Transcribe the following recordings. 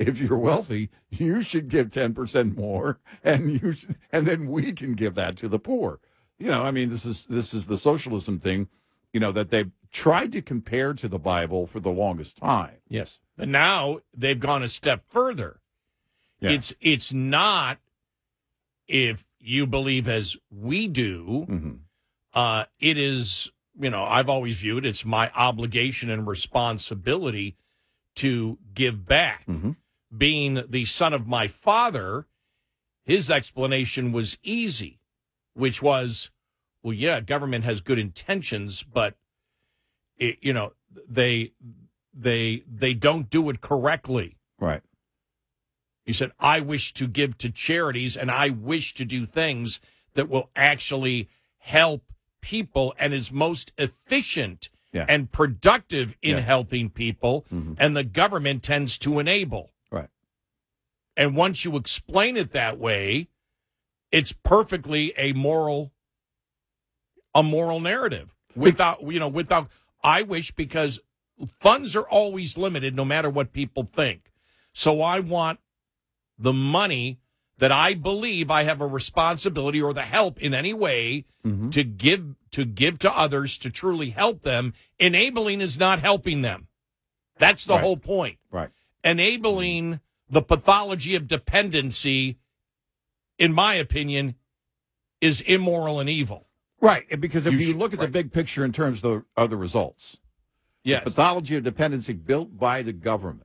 if you're wealthy, you should give 10% more, and and then we can give that to the poor. I mean, this is the socialism thing, that they've tried to compare to the Bible for the longest time. Yes. But now they've gone a step further. Yeah. It's not if you believe as we do. Mm-hmm. It is, I've always viewed it's my obligation and responsibility to give back. Mm-hmm. Being the son of my father, his explanation was easy, which was, well, yeah, government has good intentions, but they don't do it correctly. Right. He said, I wish to give to charities and I wish to do things that will actually help people and is most efficient and productive in helping people. Mm-hmm. And the government tends to enable. Right. And once you explain it that way, it's perfectly a moral narrative without I wish, because funds are always limited no matter what people think. So I want the money that I believe I have a responsibility or the help in any way mm-hmm. to give to others to truly help them. Enabling is not helping them. That's the whole point. Right. Enabling the pathology of dependency, in my opinion, is immoral and evil. Right, because if you look at the big picture in terms of the results, the pathology of dependency built by the government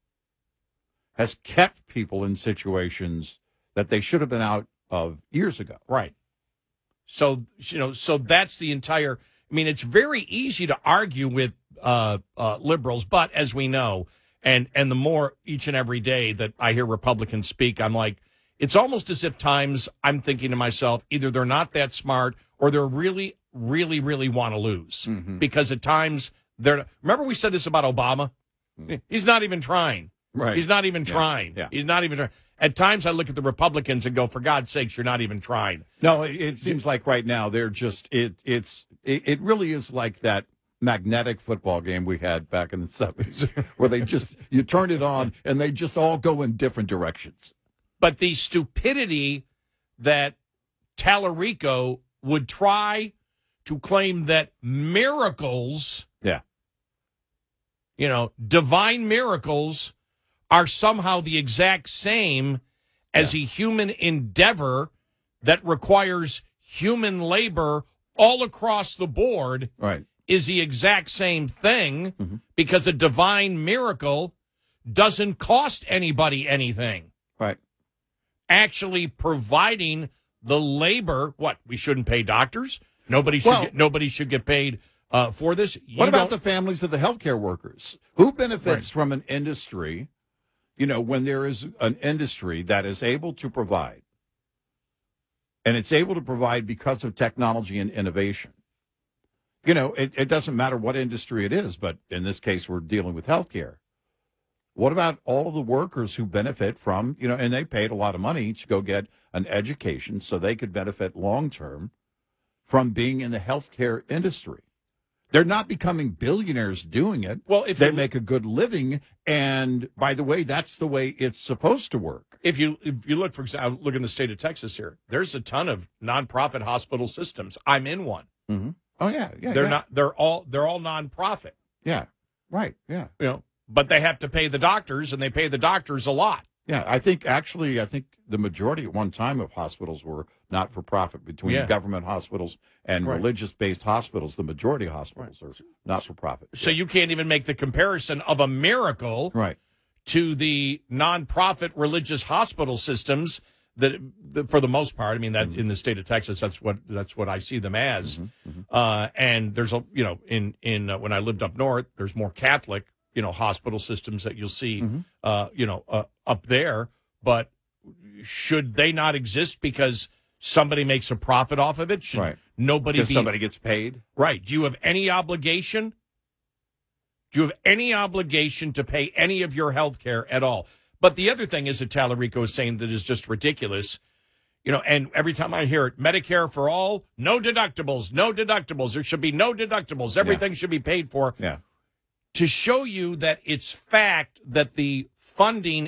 has kept people in situations that they should have been out of years ago. Right. So, so that's the entire, it's very easy to argue with liberals, but as we know, and the more each and every day that I hear Republicans speak, I'm like, it's almost as if times I'm thinking to myself, either they're not that smart or they're really, really, really want to lose. Mm-hmm. Because at times remember we said this about Obama? Mm-hmm. He's not even trying. Right. He's not even trying. Yeah. He's not even trying. At times I look at the Republicans and go, for God's sakes, you're not even trying. No, it seems like right now they're just, it really is like that magnetic football game we had back in the 70s where you turn it on and they just all go in different directions. But the stupidity that Tallarico would try to claim that miracles, divine miracles are somehow the exact same as a human endeavor that requires human labor all across the board, right, is the exact same thing, mm-hmm. because a divine miracle doesn't cost anybody anything. Right. Actually providing the labor, we shouldn't pay doctors? Nobody should get paid for this. What about the families of the healthcare workers? Who benefits from an industry, when there is an industry that is able to provide, and it's able to provide because of technology and innovation? It doesn't matter what industry it is, but in this case, we're dealing with healthcare. What about all of the workers who benefit from, and they paid a lot of money to go get an education so they could benefit long-term from being in the healthcare industry? They're not becoming billionaires doing it. Well, if they make a good living, and by the way, that's the way it's supposed to work. If you look, for example, look in the state of Texas here, there's a ton of nonprofit hospital systems. I'm in one. Mm-hmm. Oh yeah. They're all nonprofit. Yeah. Right. Yeah. But they have to pay the doctors, and they pay the doctors a lot. Yeah, I think the majority at one time of hospitals were not-for-profit. Between government hospitals and religious-based hospitals, the majority of hospitals are not-for-profit. So you can't even make the comparison of a miracle to the non-profit religious hospital systems that for the most part, that mm-hmm. in the state of Texas, that's what I see them as. Mm-hmm. Mm-hmm. And there's in when I lived up north, there's more Catholic hospital systems that you'll see, mm-hmm. Up there. But should they not exist because somebody makes a profit off of it? Should somebody gets paid? Right. Do you have any obligation? Do you have any obligation to pay any of your health care at all? But the other thing is that Tallarico is saying that is just ridiculous. And every time I hear it, Medicare for all, no deductibles, no deductibles. There should be no deductibles. Everything should be paid for. Yeah. To show you that it's fact that the funding